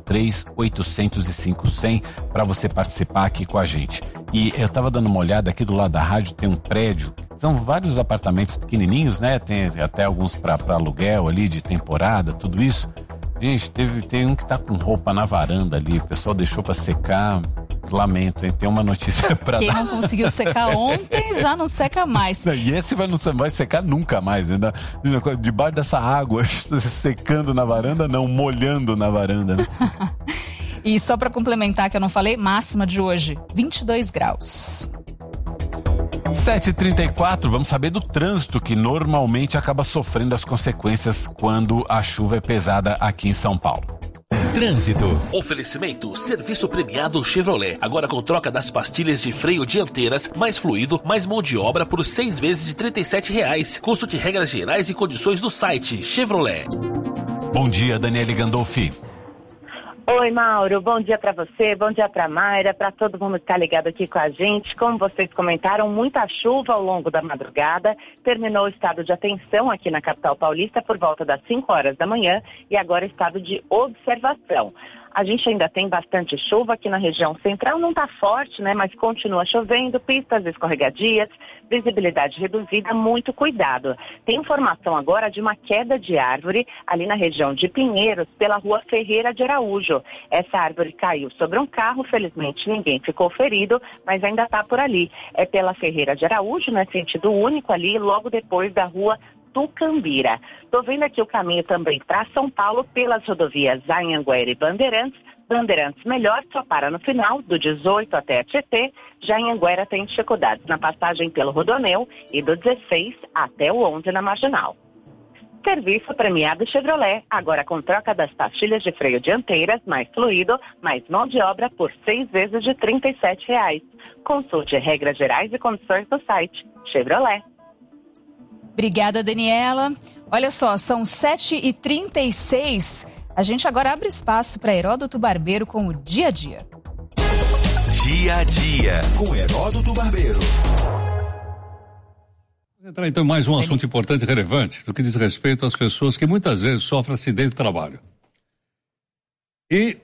03-805-100 para você participar aqui com a gente. E eu estava dando uma olhada aqui do lado da rádio, tem um prédio, são vários apartamentos pequenininhos, né? Tem até alguns para aluguel ali de temporada, tudo isso. Gente, tem um que tá com roupa na varanda ali, o pessoal deixou para secar. Lamento, hein? Tem uma notícia pra Quem dar. não conseguiu secar ontem já não seca mais. E esse não vai secar nunca mais, ainda debaixo dessa água secando na varanda, não, molhando na varanda, né? E só para complementar que eu não falei, máxima de hoje, 22 graus. 7h34, vamos saber do trânsito que normalmente acaba sofrendo as consequências quando a chuva é pesada aqui em São Paulo. Trânsito. Oferecimento serviço premiado Chevrolet. Agora com troca das pastilhas de freio dianteiras, mais fluido, mais mão de obra por 6 vezes de R$37. Consulte regras gerais e condições do site Chevrolet. Bom dia, Daniele Gandolfi. Oi, Mauro, bom dia para você, bom dia para Mayra, para todo mundo que está ligado aqui com a gente. Como vocês comentaram, muita chuva ao longo da madrugada, terminou o estado de atenção aqui na capital paulista por volta das 5 horas da manhã e agora estado de observação. A gente ainda tem bastante chuva aqui na região central, não está forte, né? Mas continua chovendo, pistas escorregadias, visibilidade reduzida, muito cuidado. Tem informação agora de uma queda de árvore ali na região de Pinheiros, pela rua Ferreira de Araújo. Essa árvore caiu sobre um carro, felizmente ninguém ficou ferido, mas ainda está por ali. É pela Ferreira de Araújo, né? Sentido único ali, logo depois da rua Tucambira. Estou vendo aqui o caminho também para São Paulo pelas rodovias Anhanguera e Bandeirantes. Bandeirantes melhor, só para no final, do 18 até a Tietê. Já Anhanguera tem dificuldades na passagem pelo Rodoanel e do 16 até o 11 na Marginal. Serviço premiado Chevrolet, agora com troca das pastilhas de freio dianteiras, mais fluido, mais mão de obra por 6 vezes de R$37. Consulte regras gerais e condições do site Chevrolet. Obrigada, Daniela. Olha só, são 7h36. A gente agora abre espaço para Heródoto Barbeiro com o Dia a Dia. Dia a Dia, com Heródoto Barbeiro. Vamos entrar então em mais um assunto importante e relevante, no que diz respeito às pessoas que muitas vezes sofrem acidente de trabalho. E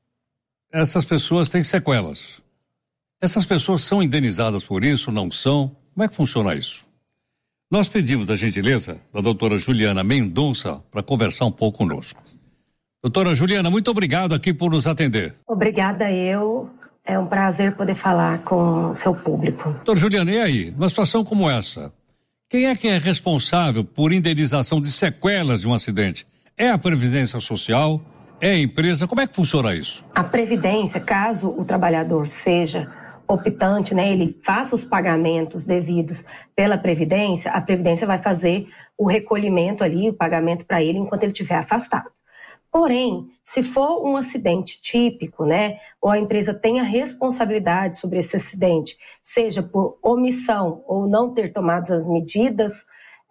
essas pessoas têm sequelas. Essas pessoas são indenizadas por isso, não são? Como é que funciona isso? Nós pedimos a gentileza da doutora Juliana Mendonça para conversar um pouco conosco. Doutora Juliana, muito obrigado aqui por nos atender. Obrigada eu. É um prazer poder falar com o seu público. Doutora Juliana, e aí? Numa situação como essa, quem é que é responsável por indenização de sequelas de um acidente? É a Previdência Social? É a empresa? Como é que funciona isso? A Previdência, caso o trabalhador seja optante, né, ele faça os pagamentos devidos pela Previdência, a Previdência vai fazer o recolhimento ali, o pagamento para ele enquanto ele estiver afastado. Porém, se for um acidente típico, né, ou a empresa tem a responsabilidade sobre esse acidente, seja por omissão ou não ter tomado as medidas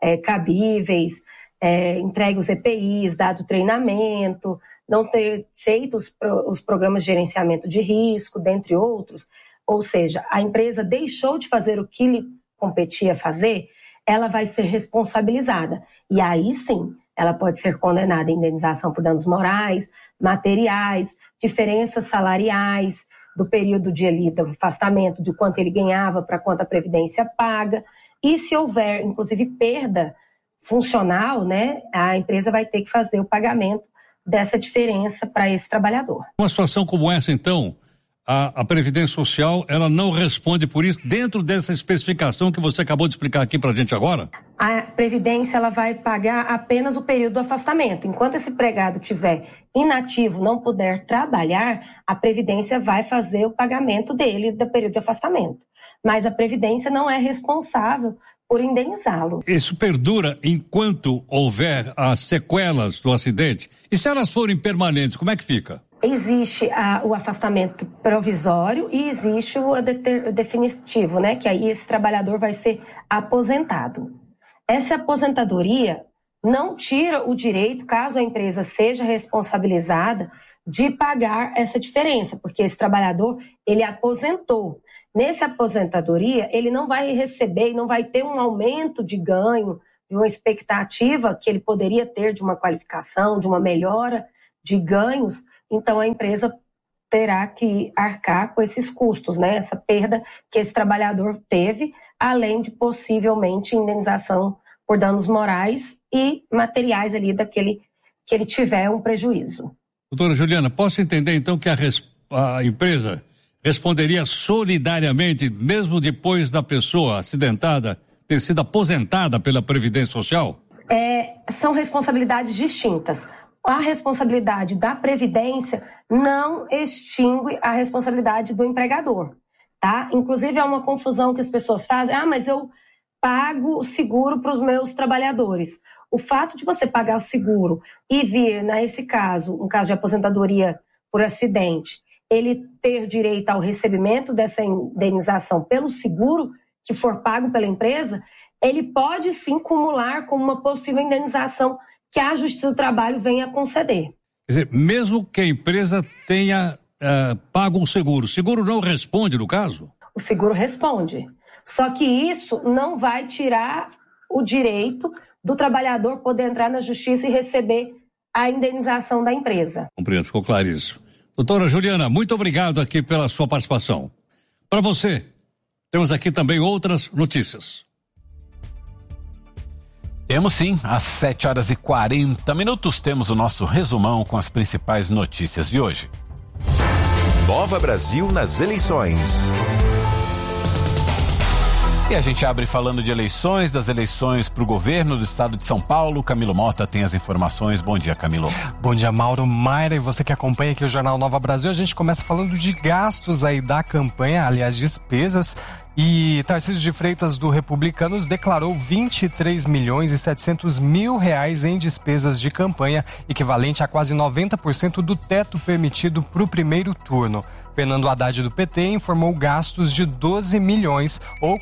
cabíveis, entregue os EPIs, dado treinamento, não ter feito os programas de gerenciamento de risco, dentre outros, ou seja, a empresa deixou de fazer o que lhe competia fazer, ela vai ser responsabilizada. E aí sim, ela pode ser condenada à indenização por danos morais, materiais, diferenças salariais, do período de ali, do afastamento, de quanto ele ganhava para quanto a Previdência paga. E se houver, inclusive, perda funcional, né, a empresa vai ter que fazer o pagamento dessa diferença para esse trabalhador. Uma situação como essa, então, a Previdência Social, ela não responde por isso dentro dessa especificação que você acabou de explicar aqui pra gente agora? A Previdência, ela vai pagar apenas o período do afastamento. Enquanto esse empregado estiver inativo, não puder trabalhar, a Previdência vai fazer o pagamento dele do período de afastamento. Mas a Previdência não é responsável por indenizá-lo. Isso perdura enquanto houver as sequelas do acidente? E se elas forem permanentes, como é que fica? Existe o afastamento provisório e existe o definitivo, né? Que aí esse trabalhador vai ser aposentado. Essa aposentadoria não tira o direito, caso a empresa seja responsabilizada, de pagar essa diferença, porque esse trabalhador, ele aposentou. Nessa aposentadoria, ele não vai receber, não vai ter um aumento de ganho, de uma expectativa que ele poderia ter de uma qualificação, de uma melhora de ganhos, então a empresa terá que arcar com esses custos, né? Essa perda que esse trabalhador teve, além de possivelmente indenização por danos morais e materiais ali daquele que ele tiver um prejuízo. Doutora Juliana, posso entender então que a empresa responderia solidariamente, mesmo depois da pessoa acidentada ter sido aposentada pela Previdência Social? São responsabilidades distintas. A responsabilidade da Previdência não extingue a responsabilidade do empregador, tá? Inclusive, é uma confusão que as pessoas fazem. Mas eu pago seguro para os meus trabalhadores. O fato de você pagar o seguro e vir, nesse caso, um caso de aposentadoria por acidente, ele ter direito ao recebimento dessa indenização pelo seguro que for pago pela empresa, ele pode sim cumular com uma possível indenização que a Justiça do Trabalho venha a conceder. Quer dizer, mesmo que a empresa tenha pago o seguro não responde no caso? O seguro responde. Só que isso não vai tirar o direito do trabalhador poder entrar na Justiça e receber a indenização da empresa. Compreendo, ficou claríssimo. Doutora Juliana, muito obrigado aqui pela sua participação. Para você, temos aqui também outras notícias. Temos sim, às 7h40 temos o nosso resumão com as principais notícias de hoje. Nova Brasil nas eleições. E a gente abre falando de eleições, das eleições para o governo do estado de São Paulo. Camilo Mota tem as informações. Bom dia, Camilo. Bom dia, Mauro, Mayra e você que acompanha aqui o Jornal Nova Brasil. A gente começa falando de gastos aí da campanha, aliás, despesas. E Tarcísio de Freitas, do Republicanos, declarou 23.700.000 reais em despesas de campanha, equivalente a quase 90% do teto permitido para o primeiro turno. Fernando Haddad, do PT, informou gastos de 12 milhões, ou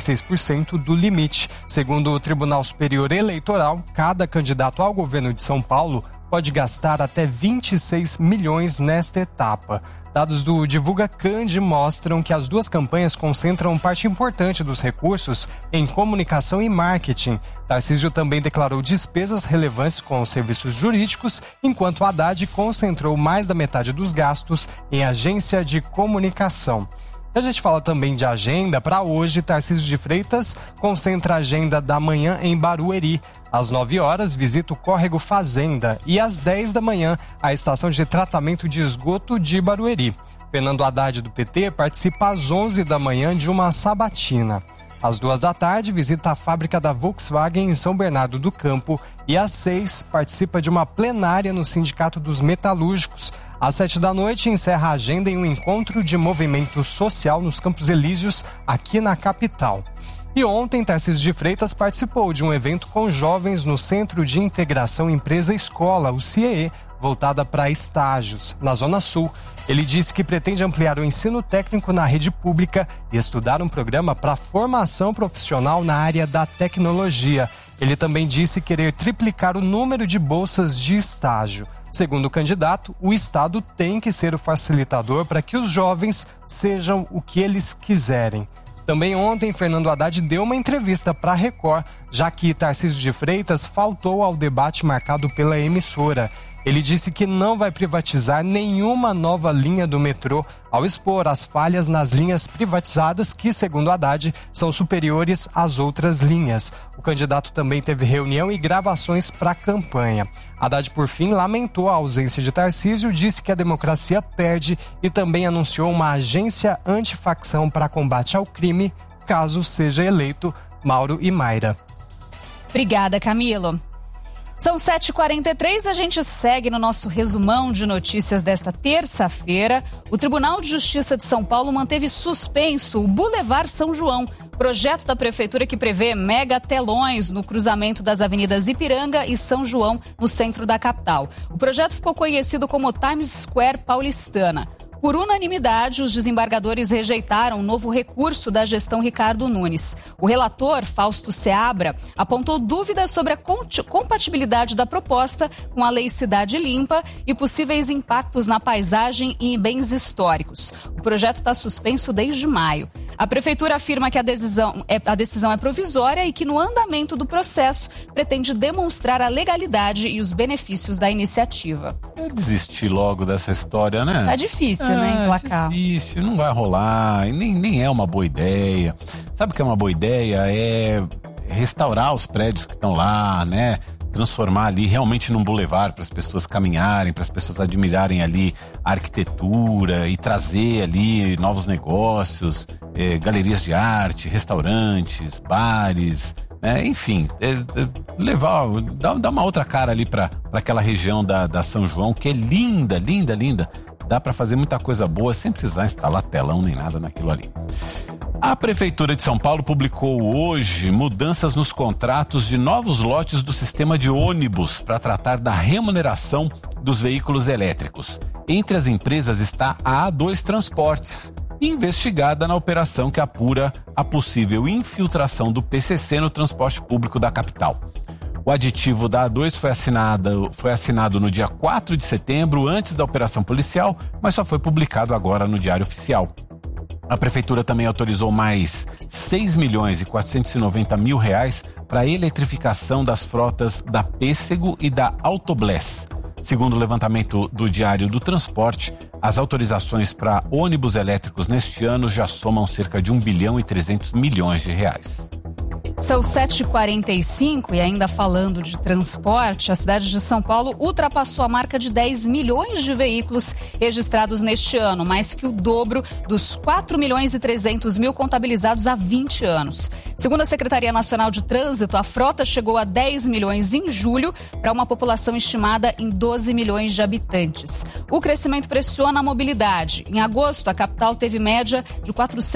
46% do limite. Segundo o Tribunal Superior Eleitoral, cada candidato ao governo de São Paulo pode gastar até 26 milhões nesta etapa. Dados do Divulga Cand mostram que as duas campanhas concentram parte importante dos recursos em comunicação e marketing. Tarcísio também declarou despesas relevantes com serviços jurídicos, enquanto Haddad concentrou mais da metade dos gastos em agência de comunicação. A gente fala também de agenda. Para hoje, Tarcísio de Freitas concentra a agenda da manhã em Barueri. Às 9h, visita o Córrego Fazenda e às 10 da manhã, a estação de tratamento de esgoto de Barueri. Fernando Haddad, do PT, participa às 11 da manhã de uma sabatina. Às 2 da tarde, visita a fábrica da Volkswagen em São Bernardo do Campo e às 6 participa de uma plenária no Sindicato dos Metalúrgicos. Às 7 da noite, encerra a agenda em um encontro de movimento social nos Campos Elíseos, aqui na capital. E ontem, Tarcísio de Freitas participou de um evento com jovens no Centro de Integração Empresa-Escola, o CIEE, voltada para estágios, na Zona Sul. Ele disse que pretende ampliar o ensino técnico na rede pública e estudar um programa para formação profissional na área da tecnologia. Ele também disse querer triplicar o número de bolsas de estágio. Segundo o candidato, o Estado tem que ser o facilitador para que os jovens sejam o que eles quiserem. Também ontem, Fernando Haddad deu uma entrevista para a Record, já que Tarcísio de Freitas faltou ao debate marcado pela emissora. Ele disse que não vai privatizar nenhuma nova linha do metrô, ao expor as falhas nas linhas privatizadas que, segundo Haddad, são superiores às outras linhas. O candidato também teve reunião e gravações para a campanha. Haddad, por fim, lamentou a ausência de Tarcísio, disse que a democracia perde e também anunciou uma agência antifacção para combate ao crime, caso seja eleito. Mauro e Mayra. Obrigada, Camilo. São 7h43, a gente segue no nosso resumão de notícias desta terça-feira. O Tribunal de Justiça de São Paulo manteve suspenso o Boulevard São João, projeto da Prefeitura que prevê mega telões no cruzamento das avenidas Ipiranga e São João, no centro da capital. O projeto ficou conhecido como Times Square paulistana. Por unanimidade, os desembargadores rejeitaram um novo recurso da gestão Ricardo Nunes. O relator, Fausto Seabra, apontou dúvidas sobre a compatibilidade da proposta com a Lei Cidade Limpa e possíveis impactos na paisagem e em bens históricos. O projeto está suspenso desde maio. A prefeitura afirma que a decisão é provisória e que no andamento do processo pretende demonstrar a legalidade e os benefícios da iniciativa. Eu desisti logo dessa história, né? Tá difícil, né, emplacar. Desiste, não vai rolar, nem é uma boa ideia. Sabe o que é uma boa ideia? É restaurar os prédios que estão lá, né? Transformar ali realmente num bulevar para as pessoas caminharem, para as pessoas admirarem ali a arquitetura e trazer ali novos negócios, galerias de arte, restaurantes, bares, enfim, dar uma outra cara ali para aquela região da São João, que é linda, linda, linda. Dá para fazer muita coisa boa sem precisar instalar telão nem nada naquilo ali. A Prefeitura de São Paulo publicou hoje mudanças nos contratos de novos lotes do sistema de ônibus para tratar da remuneração dos veículos elétricos. Entre as empresas está a A2 Transportes, investigada na operação que apura a possível infiltração do PCC no transporte público da capital. O aditivo da A2 foi assinado no dia 4 de setembro, antes da operação policial, mas só foi publicado agora no Diário Oficial. A Prefeitura também autorizou mais R$6.490.000 para a eletrificação das frotas da Pêssego e da Autobless. Segundo o levantamento do Diário do Transporte, as autorizações para ônibus elétricos neste ano já somam cerca de R$1,3 bilhão. São 7h45 e ainda falando de transporte, a cidade de São Paulo ultrapassou a marca de 10 milhões de veículos registrados neste ano, mais que o dobro dos 4.300.000 contabilizados há 20 anos. Segundo a Secretaria Nacional de Trânsito, a frota chegou a 10 milhões em julho, para uma população estimada em 12 milhões de habitantes. O crescimento pressiona a mobilidade. Em agosto, a capital teve média de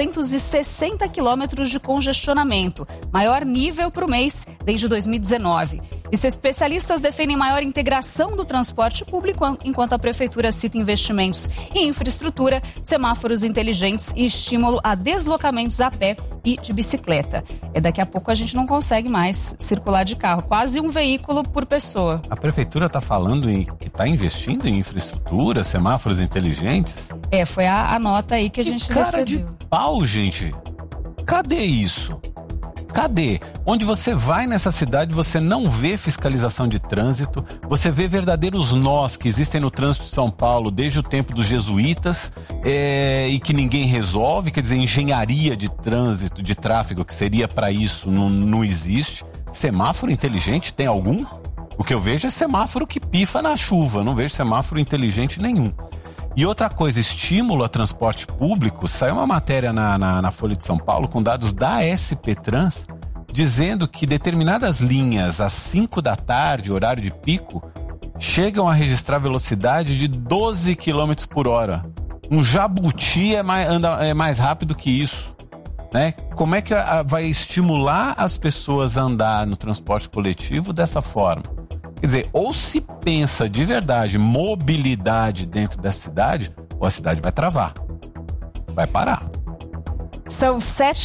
460 quilômetros de congestionamento, maior nível para o mês desde 2019. Os especialistas defendem maior integração do transporte público, enquanto a Prefeitura cita investimentos em infraestrutura, semáforos inteligentes e estímulo a deslocamentos a pé e de bicicleta. Daqui a pouco a gente não consegue mais circular de carro, quase um veículo por pessoa. A Prefeitura está falando que está investindo em infraestrutura, semáforos inteligentes? Foi a nota aí que a gente recebeu. Cara de pau, gente. Cadê isso? Cadê? Onde você vai nessa cidade, você não vê fiscalização de trânsito, você vê verdadeiros nós que existem no trânsito de São Paulo desde o tempo dos jesuítas e que ninguém resolve, quer dizer, engenharia de trânsito, de tráfego, que seria para isso, não existe. Semáforo inteligente tem algum? O que eu vejo é semáforo que pifa na chuva, não vejo semáforo inteligente nenhum. E outra coisa, estímulo a transporte público, saiu uma matéria na Folha de São Paulo com dados da SP Trans, dizendo que determinadas linhas às 5 da tarde, horário de pico, chegam a registrar velocidade de 12 km por hora. Um jabuti anda mais rápido que isso, né? Como é que vai estimular as pessoas a andar no transporte coletivo dessa forma? Quer dizer, ou se pensa de verdade mobilidade dentro da cidade, ou a cidade vai travar, vai parar. São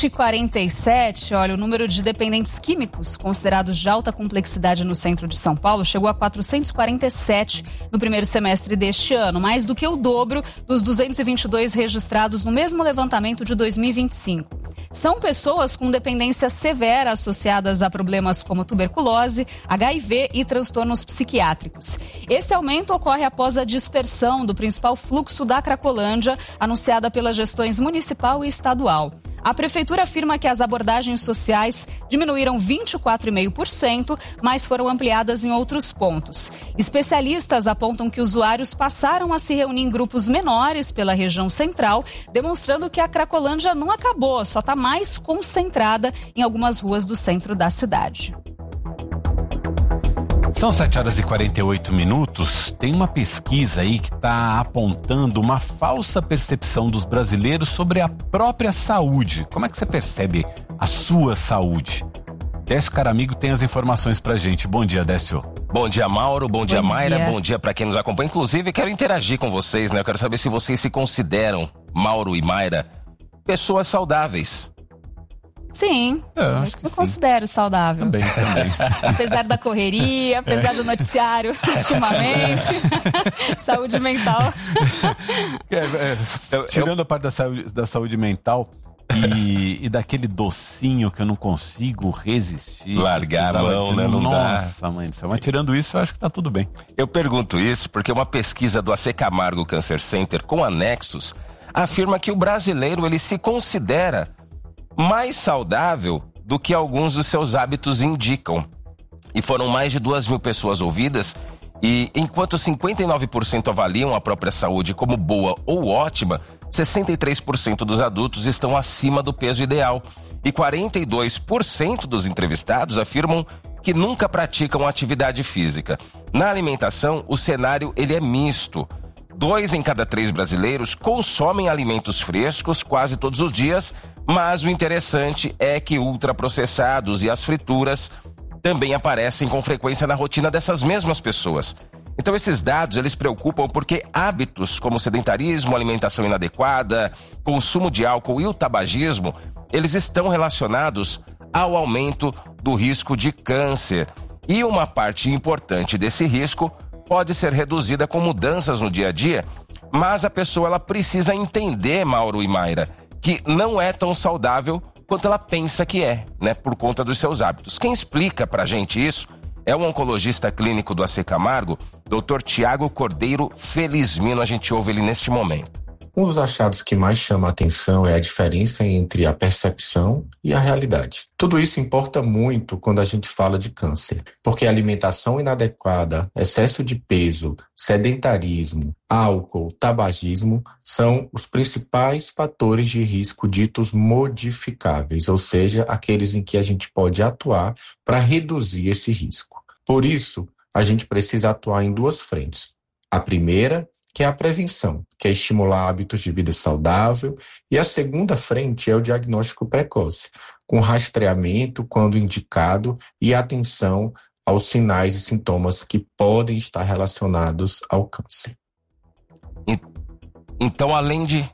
7h47, olha, o número de dependentes químicos considerados de alta complexidade no centro de São Paulo chegou a 447 no primeiro semestre deste ano, mais do que o dobro dos 222 registrados no mesmo levantamento de 2025. São pessoas com dependência severa associadas a problemas como tuberculose, HIV e transtornos psiquiátricos. Esse aumento ocorre após a dispersão do principal fluxo da Cracolândia, anunciada pelas gestões municipal e estadual. A Prefeitura afirma que as abordagens sociais diminuíram 24,5%, mas foram ampliadas em outros pontos. Especialistas apontam que usuários passaram a se reunir em grupos menores pela região central, demonstrando que a Cracolândia não acabou, só está mais concentrada em algumas ruas do centro da cidade. São 7h48. Tem uma pesquisa aí que está apontando uma falsa percepção dos brasileiros sobre a própria saúde. Como é que você percebe a sua saúde? Décio Caramigo tem as informações pra gente. Bom dia, Décio. Bom dia, Mauro. Bom dia, Mayra. Bom dia pra quem nos acompanha. Inclusive, quero interagir com vocês, né? Eu quero saber se vocês se consideram, Mauro e Mayra, pessoas saudáveis. Sim, eu considero saudável. Também. Apesar da correria, apesar do noticiário ultimamente, saúde mental. Tirando a parte da saúde mental, E daquele docinho que eu não consigo resistir. Largar a mão, né? Não dá. Nossa, mãe do céu. Mas tirando isso, eu acho que tá tudo bem. Eu pergunto isso porque uma pesquisa do AC Camargo Cancer Center com anexos afirma que o brasileiro ele se considera mais saudável do que alguns dos seus hábitos indicam. E foram mais de 2.000 pessoas ouvidas. E enquanto 59% avaliam a própria saúde como boa ou ótima, 63% dos adultos estão acima do peso ideal. E 42% dos entrevistados afirmam que nunca praticam atividade física. Na alimentação, o cenário ele é misto. 2 em cada 3 brasileiros consomem alimentos frescos quase todos os dias, mas o interessante é que ultraprocessados e as frituras também aparecem com frequência na rotina dessas mesmas pessoas. Então esses dados, eles preocupam porque hábitos como sedentarismo, alimentação inadequada, consumo de álcool e o tabagismo, eles estão relacionados ao aumento do risco de câncer. E uma parte importante desse risco pode ser reduzida com mudanças no dia a dia, mas a pessoa ela precisa entender, Mauro e Mayra, que não é tão saudável quanto ela pensa que é, né, por conta dos seus hábitos. Quem explica pra gente isso é o oncologista clínico do AC Camargo, Dr. Tiago Cordeiro Felizmino. A gente ouve ele neste momento. Um dos achados que mais chama a atenção é a diferença entre a percepção e a realidade. Tudo isso importa muito quando a gente fala de câncer, porque alimentação inadequada, excesso de peso, sedentarismo, álcool, tabagismo são os principais fatores de risco ditos modificáveis, ou seja, aqueles em que a gente pode atuar para reduzir esse risco. Por isso, a gente precisa atuar em 2 frentes. A primeira, que é a prevenção, que é estimular hábitos de vida saudável, e a segunda frente é o diagnóstico precoce, com rastreamento quando indicado e atenção aos sinais e sintomas que podem estar relacionados ao câncer. Então, além de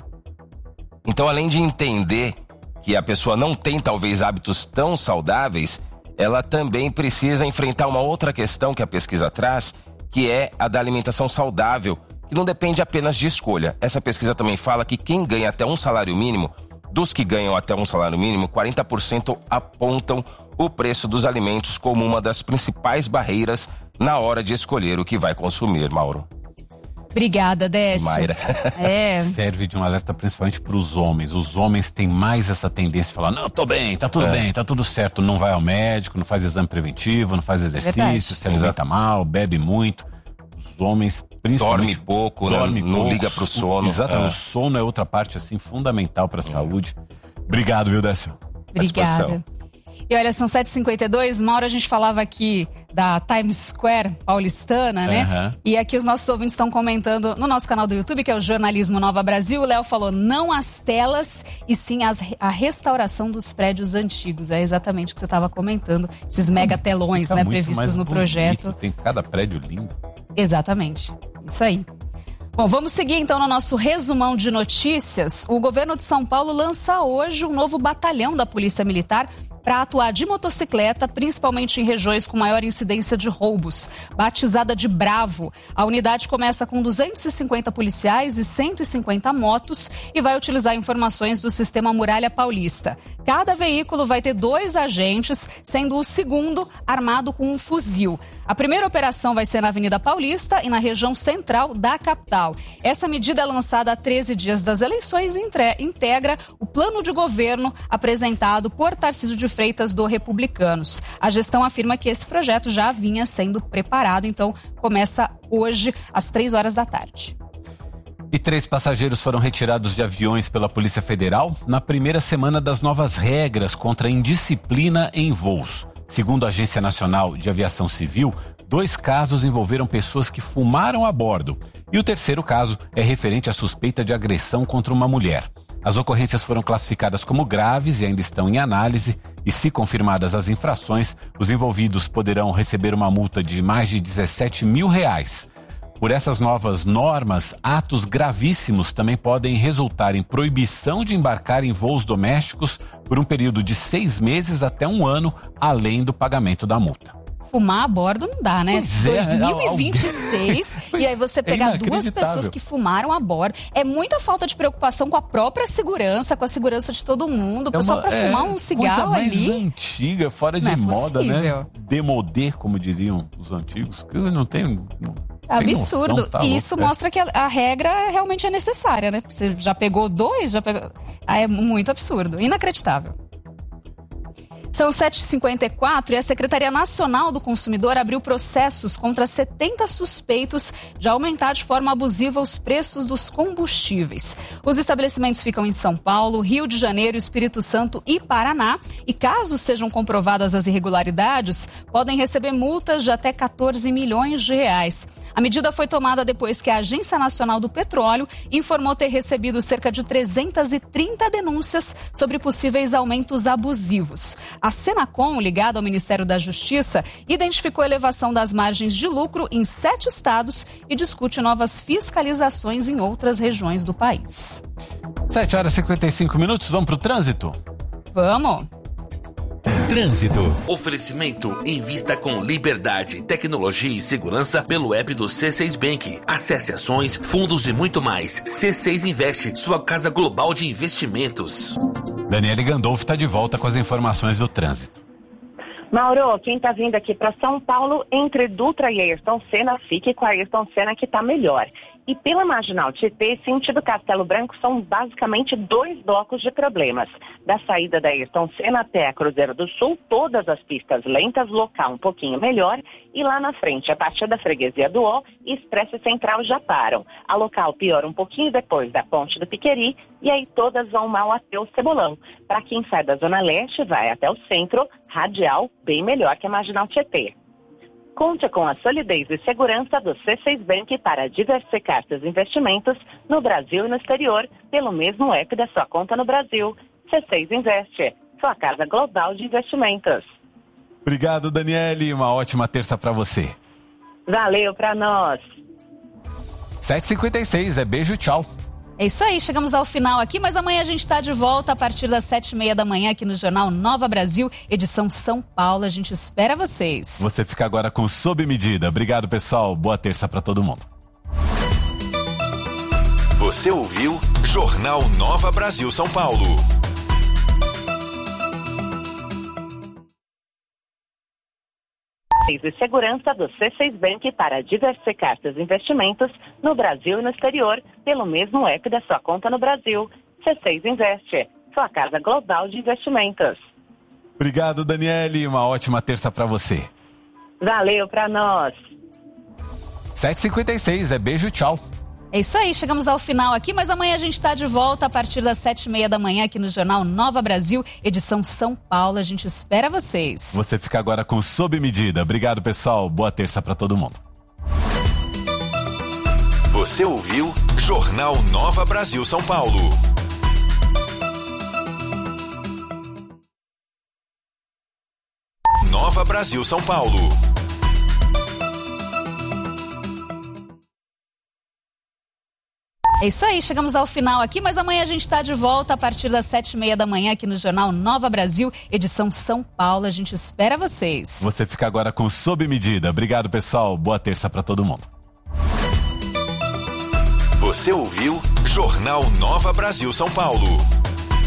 entender que a pessoa não tem talvez hábitos tão saudáveis, ela também precisa enfrentar uma outra questão que a pesquisa traz, que é a da alimentação saudável, que não depende apenas de escolha. Essa pesquisa também fala que quem ganha até um salário mínimo, dos que ganham até um salário mínimo, 40% apontam o preço dos alimentos como uma das principais barreiras na hora de escolher o que vai consumir, Mauro. Obrigada, Décio. Mayra. Serve de um alerta principalmente para os homens. Os homens têm mais essa tendência de falar, não, tô bem, tá tudo bem, tá tudo certo. Não vai ao médico, não faz exame preventivo, não faz exercício, se alimenta mal, bebe muito. Os homens, principalmente... Dorme pouco, não liga pro sono. Exatamente, o sono é outra parte, assim, fundamental para a saúde. Obrigado, viu, Décio? Obrigada. E olha, são 7h52, uma hora a gente falava aqui da Times Square paulistana, né? E aqui os nossos ouvintes estão comentando no nosso canal do YouTube, que é o Jornalismo Nova Brasil. O Léo falou, não as telas, e sim a restauração dos prédios antigos. É exatamente o que você estava comentando, esses mega telões, né, previstos no projeto. Tem cada prédio lindo. Exatamente, isso aí. Bom, vamos seguir então no nosso resumão de notícias. O governo de São Paulo lança hoje um novo batalhão da Polícia Militar para atuar de motocicleta, principalmente em regiões com maior incidência de roubos. Batizada de Bravo, a unidade começa com 250 policiais e 150 motos e vai utilizar informações do Sistema Muralha Paulista. Cada veículo vai ter 2 agentes, sendo o segundo armado com um fuzil. A primeira operação vai ser na Avenida Paulista e na região central da capital. Essa medida é lançada há 13 dias das eleições e integra o plano de governo apresentado por Tarcísio de Freitas do Republicanos. A gestão afirma que esse projeto já vinha sendo preparado, então começa hoje às 3 da tarde. E 3 passageiros foram retirados de aviões pela Polícia Federal na primeira semana das novas regras contra a indisciplina em voos. Segundo a Agência Nacional de Aviação Civil, 2 casos envolveram pessoas que fumaram a bordo. E o terceiro caso é referente à suspeita de agressão contra uma mulher. As ocorrências foram classificadas como graves e ainda estão em análise. E se confirmadas as infrações, os envolvidos poderão receber uma multa de mais de R$17 mil. Por essas novas normas, atos gravíssimos também podem resultar em proibição de embarcar em voos domésticos por um período de 6 meses até 1 ano, além do pagamento da multa. Fumar a bordo não dá, né? Pois é, 2026, e aí você pegar duas pessoas que fumaram a bordo. É muita falta de preocupação com a própria segurança, com a segurança de todo mundo. Só pra fumar um cigarro coisa ali. Mais antiga, fora de moda, né? Demodê, como diriam os antigos, que eu não tenho... Absurdo. Noção, tá e isso mostra que a regra realmente é necessária, né? Você já pegou 2, é muito absurdo, inacreditável. São 7h54 e a Secretaria Nacional do Consumidor abriu processos contra 70 suspeitos de aumentar de forma abusiva os preços dos combustíveis. Os estabelecimentos ficam em São Paulo, Rio de Janeiro, Espírito Santo e Paraná. E caso sejam comprovadas as irregularidades, podem receber multas de até 14 milhões de reais. A medida foi tomada depois que a Agência Nacional do Petróleo informou ter recebido cerca de 330 denúncias sobre possíveis aumentos abusivos. A Senacom, ligada ao Ministério da Justiça, identificou a elevação das margens de lucro em 7 estados e discute novas fiscalizações em outras regiões do país. 7h55, vamos pro trânsito? Vamos! Trânsito. Oferecimento invista com liberdade, tecnologia e segurança pelo app do C6 Bank. Acesse ações, fundos e muito mais. C6 Investe, sua casa global de investimentos. Daniele Gandolfo está de volta com as informações do trânsito. Mauro, quem está vindo aqui para São Paulo, entre Dutra e Ayrton Senna, fique com a Ayrton Senna que está melhor. E pela Marginal Tietê, sentido Castelo Branco, são basicamente 2 blocos de problemas. Da saída da Ayrton Senna até a Cruzeiro do Sul, todas as pistas lentas, local um pouquinho melhor. E lá na frente, a partir da Freguesia do Ó e Expresso Central já param. A local piora um pouquinho depois da Ponte do Piqueri e aí todas vão mal até o Cebolão. Para quem sai da Zona Leste, vai até o centro, radial, bem melhor que a Marginal Tietê. Conte com a solidez e segurança do C6 Bank para diversificar seus investimentos no Brasil e no exterior, pelo mesmo app da sua conta no Brasil. C6 Investe, sua casa global de investimentos. Obrigado, Daniele. Uma ótima terça para você. Valeu para nós. 7h56, beijo, tchau. É isso aí, chegamos ao final aqui, mas amanhã a gente está de volta a partir das 7h30 da manhã aqui no Jornal Nova Brasil, edição São Paulo. A gente espera vocês. Você fica agora com Sob Medida. Obrigado, pessoal. Boa terça para todo mundo. Você ouviu Jornal Nova Brasil São Paulo. E segurança do C6 Bank para diversificar seus investimentos no Brasil e no exterior, pelo mesmo app da sua conta no Brasil. C6 Investe, sua casa global de investimentos. Obrigado, Daniele. Uma ótima terça para você. Valeu para nós. 7h56, beijo, tchau. É isso aí, chegamos ao final aqui, mas amanhã a gente está de volta a partir das 7h30 da manhã aqui no Jornal Nova Brasil, edição São Paulo. A gente espera vocês. Você fica agora com Sob Medida. Obrigado, pessoal. Boa terça para todo mundo. Você ouviu Jornal Nova Brasil São Paulo. Nova Brasil São Paulo. É isso aí, chegamos ao final aqui, mas amanhã a gente está de volta a partir das 7h30 da manhã aqui no Jornal Nova Brasil, edição São Paulo. A gente espera vocês. Você fica agora com Sob Medida. Obrigado, pessoal. Boa terça para todo mundo. Você ouviu Jornal Nova Brasil São Paulo.